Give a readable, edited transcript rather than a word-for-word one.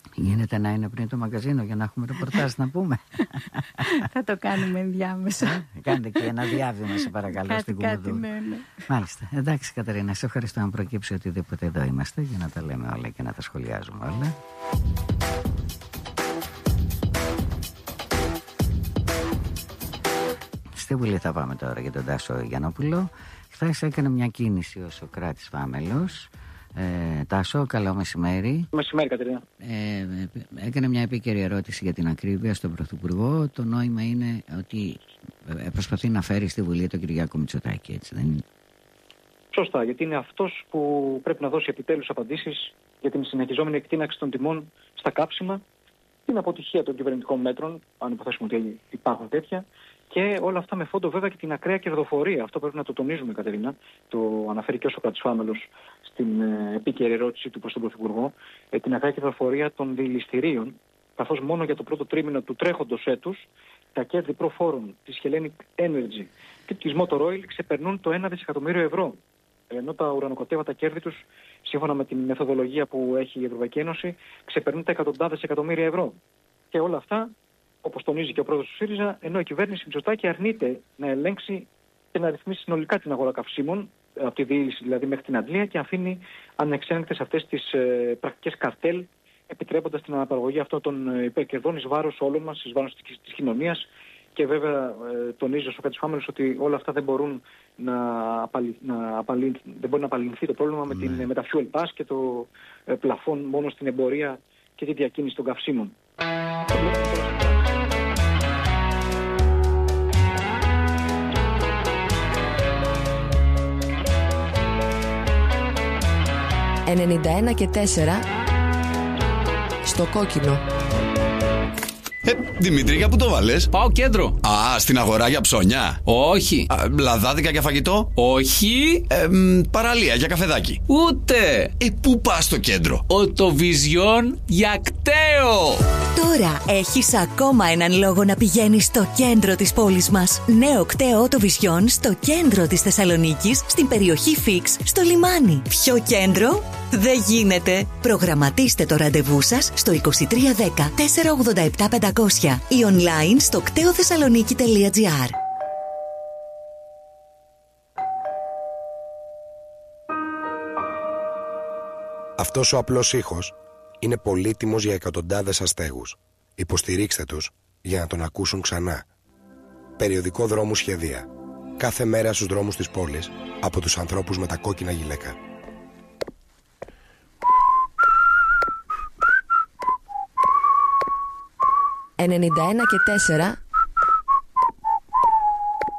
Γίνεται να είναι πριν το μαγκαζίνο για να έχουμε ρεπορτάζ να πούμε. Θα το κάνουμε ενδιάμεσα. Κάντε και ένα διάβημα, σε παρακαλώ, στην Κουμουδού. Ναι. Μάλιστα. Εντάξει, Κατερίνα, σε ευχαριστώ. Αν προκύψει οτιδήποτε, εδώ είμαστε για να τα λέμε όλα και να τα σχολιάζουμε όλα. Στη Βουλή θα πάμε τώρα για τον Τάσο Γιαννόπουλο. Χθες έκανε μια κίνηση ο Σωκράτης Βάμελος. Τάσο, καλό μεσημέρι. Μεσημέρι, Κατερίνα. Έκανε μια επίκαιρη ερώτηση για την ακρίβεια στον Πρωθυπουργό. Το νόημα είναι ότι προσπαθεί να φέρει στη Βουλή τον Κυριάκο Μητσοτάκη, έτσι δεν είναι? Σωστά, γιατί είναι αυτός που πρέπει να δώσει επιτέλους απαντήσεις για την συνεχιζόμενη εκτείναξη των τιμών στα κάψιμα, την αποτυχία των κυβερνητικών μέτρων, αν υποθέσουμε ότι υπάρχουν τέτοια, και όλα αυτά με φόντο βέβαια και την ακραία κερδοφορία. Αυτό πρέπει να το τονίζουμε, Κατερίνα. Το αναφέρει και ο Σωκράτης Βάμελος στην επίκαιρη ερώτηση του προς τον Πρωθυπουργό. Την ακραία κερδοφορία των διελιστηρίων, καθώς μόνο για το πρώτο τρίμηνο του τρέχοντος έτους τα κέρδη προφόρων της Hellenic Energy και της Motor Oil ξεπερνούν το 1 δισεκατομμύριο ευρώ. Ενώ τα ουρανοκοτέβατα κέρδη τους, σύμφωνα με την μεθοδολογία που έχει η Ευρωπαϊκή Ένωση, ξεπερνούν τα εκατοντάδες εκατομμύρια ευρώ. Και όλα αυτά, όπως τονίζει και ο πρόεδρος του ΣΥΡΙΖΑ, ενώ η κυβέρνηση Μητσοτάκη αρνείται να ελέγξει και να ρυθμίσει συνολικά την αγορά καυσίμων, από τη διήλυση δηλαδή μέχρι την αντλία, και αφήνει ανεξέλεγκτες αυτές τις πρακτικές καρτέλ, επιτρέποντας την αναπαραγωγή αυτών των υπερκερδών εις βάρος όλων μας, εις βάρος της κοινωνίας. Και βέβαια τονίζει ο Σωκράτης Βάμελος ότι όλα αυτά δεν μπορούν δεν μπορεί να απαλληλθεί το πρόβλημα με τα fuel pass και το πλαφόν μόνο στην εμπορία και τη διακίνηση των καυσίμων. «91 και 4» στο κόκκινο. Δημήτρη, για πού το βάλες? Πάω κέντρο. Α, στην αγορά για ψώνια? Όχι. Λαδάδικα για φαγητό? Όχι. Παραλία για καφεδάκι? Ούτε. Πού πας στο κέντρο? Οτοβιζιόν για κταίο. Τώρα έχεις ακόμα έναν λόγο να πηγαίνεις στο κέντρο της πόλης μας. Νέο κταίο Οτοβιζιόν στο κέντρο της Θεσσαλονίκης, στην περιοχή Φίξ, στο λιμάνι. Ποιο κέντρο? Δεν γίνεται. Προγραμματίστε το ραντεβού σας στο 2310 487 500 ή online στο κτεοθεσσαλονίκη.gr. Αυτός ο απλός ήχος είναι πολύτιμος για εκατοντάδες αστέγους. Υποστηρίξτε τους για να τον ακούσουν ξανά. Περιοδικό Δρόμου Σχεδία. Κάθε μέρα στους δρόμους της πόλης από τους ανθρώπους με τα κόκκινα γυλαίκα. 91 και 4